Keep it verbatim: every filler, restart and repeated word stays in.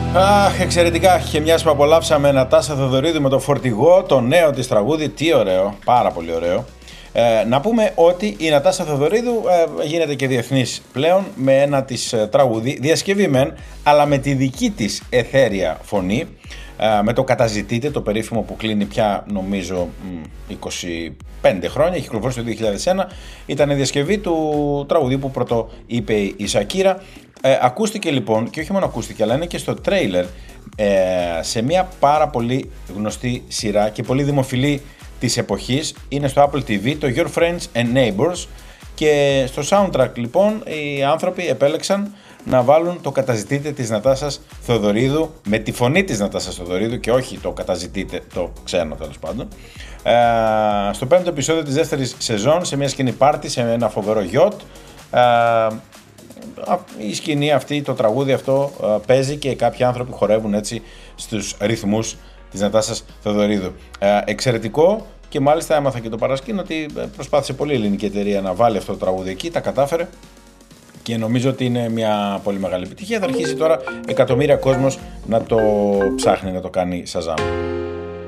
Αχ, εξαιρετικά. Και μιας που απολαύσαμε Νατάσα Θεοδωρίδου με το φορτηγό, το νέο της τραγούδι, τι ωραίο, πάρα πολύ ωραίο. Ε, να πούμε ότι η Νατάσα Θεοδωρίδου ε, γίνεται και διεθνής πλέον με ένα της ε, τραγούδι, διασκευή μεν, αλλά με τη δική της αιθέρια φωνή, ε, με το «Καταζητείτε», το περίφημο που κλείνει πια νομίζω είκοσι πέντε χρόνια, έχει κυκλοφορήσει το δύο χιλιάδες ένα, ήταν η διασκευή του τραγουδίου που πρώτο είπε η Σακύρα. Ε, ακούστηκε λοιπόν, και όχι μόνο ακούστηκε, αλλά είναι και στο τρέιλερ ε, σε μια πάρα πολύ γνωστή σειρά και πολύ δημοφιλή της εποχής, είναι στο Apple τι βι, το Your Friends and Neighbors, και στο soundtrack λοιπόν οι άνθρωποι επέλεξαν να βάλουν το «Καταζητείτε» της Νατάσας Θεοδωρίδου με τη φωνή της Νατάσας Θεοδωρίδου και όχι το «Καταζητείτε» το ξένο τέλος πάντων, ε, στο πέμπτο επεισόδιο της δεύτερης σεζόν, σε μια σκηνή πάρτι σε ένα φοβερό γιότ. ε, η σκηνή αυτή, το τραγούδι αυτό παίζει και κάποιοι άνθρωποι χορεύουν έτσι στους ρυθμούς της Νατάσας Θεοδωρίδου. Ε, εξαιρετικό, και μάλιστα έμαθα και το παρασκήνιο ότι προσπάθησε πολύ η ελληνική εταιρεία να βάλει αυτό το τραγούδι εκεί, τα κατάφερε και νομίζω ότι είναι μια πολύ μεγάλη επιτυχία. Θα αρχίσει τώρα εκατομμύρια κόσμος να το ψάχνει, να το κάνει Shazam.